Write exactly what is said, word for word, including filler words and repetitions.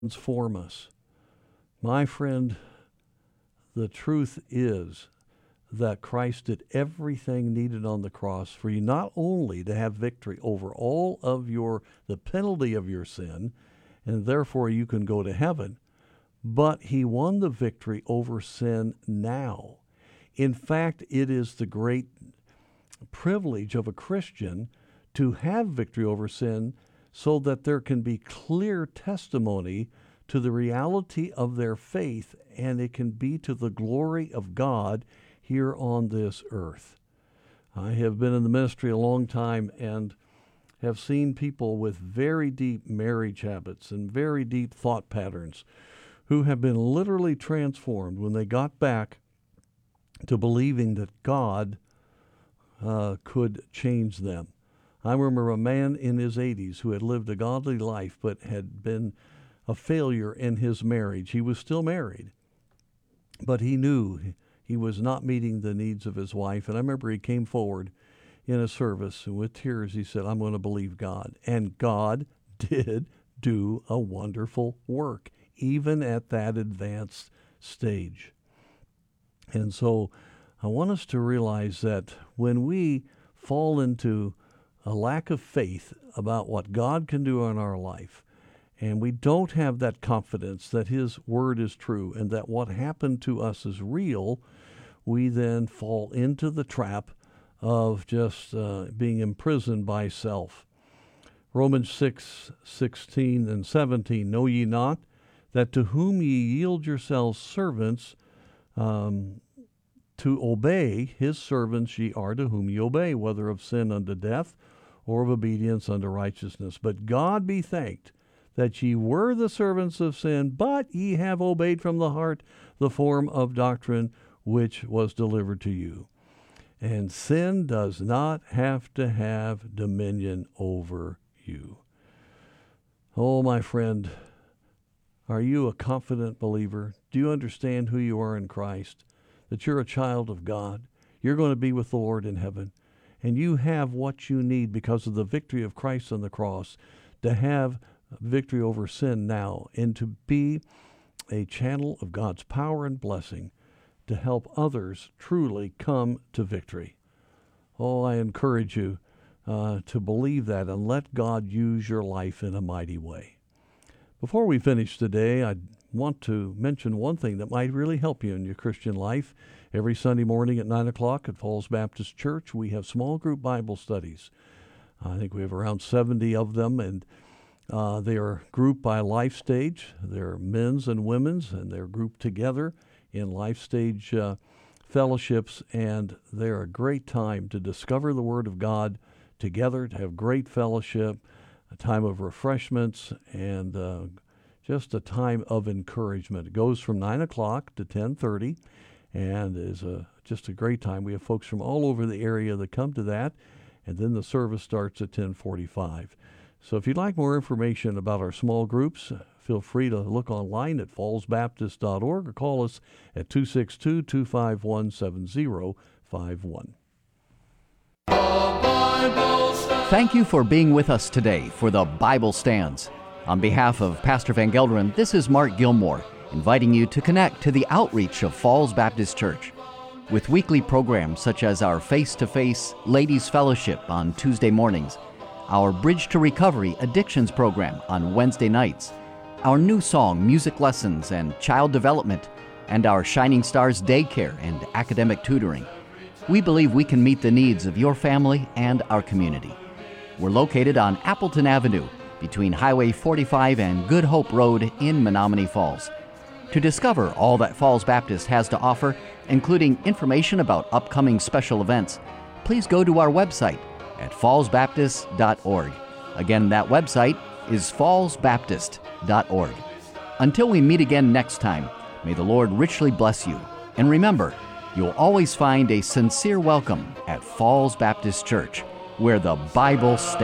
transform us. My friend, the truth is that Christ did everything needed on the cross for you, not only to have victory over all of your, the penalty of your sin, and therefore you can go to heaven, but he won the victory over sin now. In fact, it is the great privilege of a Christian to have victory over sin so that there can be clear testimony to the reality of their faith, and it can be to the glory of God here on this earth. I have been in the ministry a long time and have seen people with very deep marriage habits and very deep thought patterns who have been literally transformed when they got back to believing that God uh, could change them. I remember a man in his eighties who had lived a godly life but had been a failure in his marriage. He was still married, but he knew he was not meeting the needs of his wife. And I remember he came forward in a service, and with tears he said, I'm going to believe God. And God did do a wonderful work, even at that advanced stage. And so I want us to realize that when we fall into a lack of faith about what God can do in our life, and we don't have that confidence that his word is true and that what happened to us is real, we then fall into the trap of just uh, being imprisoned by self. Romans six, sixteen and seventeen, know ye not that to whom ye yield yourselves servants um, to obey, his servants ye are to whom ye obey, whether of sin unto death or of obedience unto righteousness. But God be thanked that ye were the servants of sin, but ye have obeyed from the heart the form of doctrine which was delivered to you. And sin does not have to have dominion over you. Oh, my friend, are you a confident believer? Do you understand who you are in Christ? That you're a child of God? You're going to be with the Lord in heaven. And you have what you need because of the victory of Christ on the cross to have victory over sin now and to be a channel of God's power and blessing to help others truly come to victory. Oh, I encourage you uh, to believe that and let God use your life in a mighty way. Before we finish today, I want to mention one thing that might really help you in your Christian life. Every Sunday morning at nine o'clock at Falls Baptist Church, we have small group Bible studies. I think we have around seventy of them, and uh, they are grouped by life stage. They're men's and women's, and they're grouped together in life stage uh, fellowships, and they're a great time to discover the Word of God together, to have great fellowship, a time of refreshments, and uh, just a time of encouragement. It goes from nine o'clock to ten thirty, and is a, just a great time. We have folks from all over the area that come to that, and then the service starts at ten forty-five. So if you'd like more information about our small groups, feel free to look online at falls baptist dot org or call us at two six two, two five one, seven zero five one. Thank you for being with us today for the Bible Stands. On behalf of Pastor Van Gelderen, this is Mark Gilmore, inviting you to connect to the outreach of Falls Baptist Church. With weekly programs such as our face-to-face Ladies Fellowship on Tuesday mornings, our Bridge to Recovery Addictions program on Wednesday nights, our new song music lessons and child development, and our Shining Stars daycare and academic tutoring, we believe we can meet the needs of your family and our community. We're located on Appleton Avenue between Highway forty-five and Good Hope Road in Menominee Falls. To discover all that Falls Baptist has to offer, including information about upcoming special events, please go to our website at falls baptist dot org. Again, that website is falls baptist dot org. Until we meet again next time, may the Lord richly bless you. And remember, you'll always find a sincere welcome at Falls Baptist Church, where the Bible stands.